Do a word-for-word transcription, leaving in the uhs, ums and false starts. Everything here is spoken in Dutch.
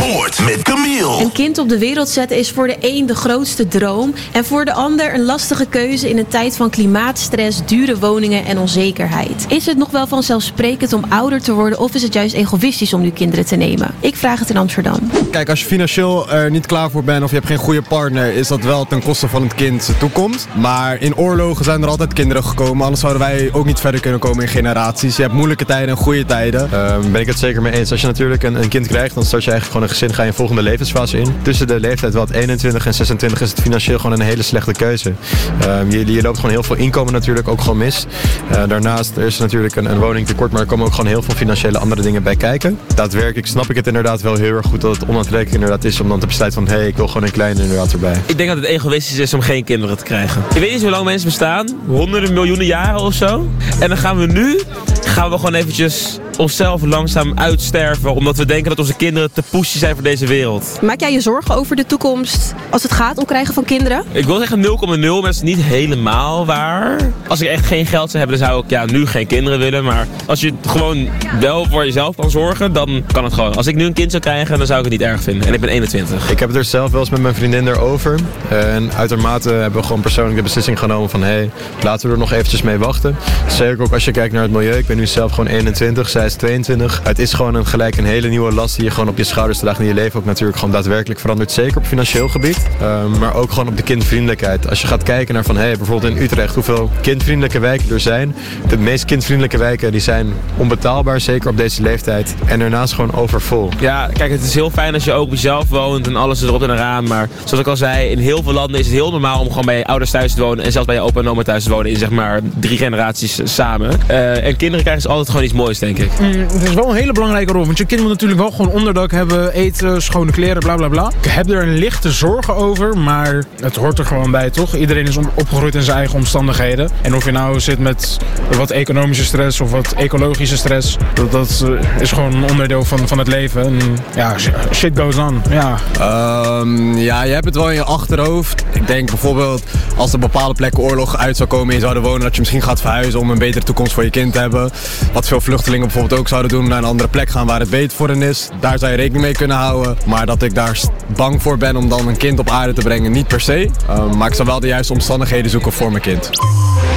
Noord met Camille. Een kind op de wereld zetten is voor de een de grootste droom en voor de ander een lastige keuze in een tijd van klimaatstress, dure woningen en onzekerheid. Is het nog wel vanzelfsprekend om ouder te worden of is het juist egoïstisch om nu kinderen te nemen? Ik vraag het in Amsterdam. Kijk, als je financieel er niet klaar voor bent of je hebt geen goede partner, is dat wel ten koste van het kind zijn toekomst. Maar in oorlogen zijn er altijd kinderen gekomen, anders zouden wij ook niet verder kunnen komen in generaties. Je hebt moeilijke tijden en goede tijden. Um, ben ik het zeker mee eens. Als je natuurlijk een, een kind krijgt, dan start je eigenlijk gewoon een gezin, ga je een volgende levensfase in. Tussen de leeftijd wat eenentwintig en zesentwintig is het financieel gewoon een hele slechte keuze. Um, je, je loopt gewoon heel veel inkomen natuurlijk ook gewoon mis. Uh, daarnaast er is natuurlijk een, een woningtekort, maar er komen ook gewoon heel veel financiële andere dingen bij kijken. Daadwerkelijk snap ik het inderdaad wel heel erg goed dat het onaantrekkelijk inderdaad is om dan te besluiten van hé, hey, ik wil gewoon een kleine inderdaad erbij. Ik denk dat het egoïstisch is om geen kinderen te krijgen. Ik weet niet hoe lang mensen bestaan, honderden miljoenen jaren of zo. En dan gaan we nu, gaan we gewoon eventjes onszelf langzaam uitsterven, omdat we denken dat onze kinderen te pushy zijn voor deze wereld. Maak jij je zorgen over de toekomst als het gaat om krijgen van kinderen? Ik wil zeggen nul komma nul, maar dat is niet helemaal waar. Als ik echt geen geld zou hebben, dan zou ik ja, nu geen kinderen willen. Maar als je gewoon wel voor jezelf kan zorgen, dan kan het gewoon. Als ik nu een kind zou krijgen, dan zou ik het niet erg vinden. En ik ben eenentwintig. Ik heb het er zelf wel eens met mijn vriendin erover. En uitermate hebben we gewoon persoonlijk de beslissing genomen van hé, hey, laten we er nog eventjes mee wachten. Zeker ook als je kijkt naar het milieu. Ik ben nu zelf gewoon eenentwintig, zij is tweeëntwintig. Het is gewoon een, gelijk een hele nieuwe last die je gewoon op je schouders draagt. En je leven ook natuurlijk gewoon daadwerkelijk verandert. Zeker op financieel gebied. Um, maar ook gewoon op de kindvriendelijkheid. Als je gaat kijken naar van hé, hey, bijvoorbeeld in Utrecht, hoeveel kindvriendelijke wijken er zijn. De meest kindvriendelijke wijken die zijn onbetaalbaar, zeker op deze leeftijd. En daarnaast gewoon overvol. Ja, kijk, het is heel fijn als je ook jezelf woont en alles is erop en eraan. Maar zoals ik al zei, in heel veel landen is het heel normaal om gewoon bij je ouders thuis te wonen. En zelfs bij je opa en oma thuis te wonen in zeg maar drie generaties samen. Uh, en kinderen krijgen dus altijd gewoon iets moois, denk ik. Mm, het is wel een hele belangrijke rol, want je kind moet natuurlijk wel gewoon onderdak hebben, eten, schone kleren, bla bla bla. Ik heb er een lichte zorgen over, maar het hoort er gewoon bij, toch? Iedereen is opgegroeid in zijn eigen omstandigheden. En of je nou zit met wat economische stress of wat ecologische stress, dat, dat is gewoon een onderdeel van, van het leven. En ja, shit goes on. Ja. Um, ja, je hebt het wel in je achterhoofd. Ik denk bijvoorbeeld als er bepaalde plekken oorlog uit zou komen en je zou wonen, dat je misschien gaat verhuizen om een betere toekomst voor je kind te hebben. Wat veel vluchtelingen bijvoorbeeld ook zouden doen, naar een andere plek gaan waar het beter voor hen is. Daar zou je rekening mee kunnen houden. Maar dat ik daar bang voor ben om dan een kind op aarde te brengen, niet per se. Um, maar ik zou wel de juiste omstandigheden zoeken voor mijn kind.